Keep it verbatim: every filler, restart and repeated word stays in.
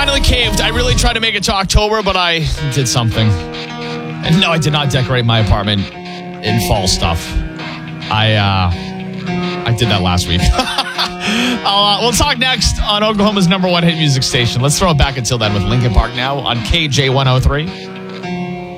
finally caved. I really tried to make it to October, but I did something. And no, I did not decorate my apartment in fall stuff. I uh, I did that last week. I'll, uh, we'll talk next on Oklahoma's number one hit music station. Let's throw it back until then with Linkin Park now on K J one oh three.